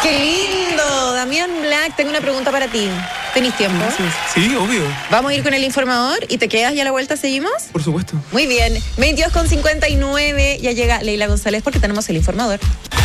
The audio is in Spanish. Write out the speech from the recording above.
¡Qué lindo! Damián Black, tengo una pregunta para ti. ¿Tenís tiempo? Sí, obvio. Vamos a ir con el informador y te quedas y a la vuelta seguimos. Por supuesto. Muy bien. 22:59, ya llega Leila González porque tenemos el informador.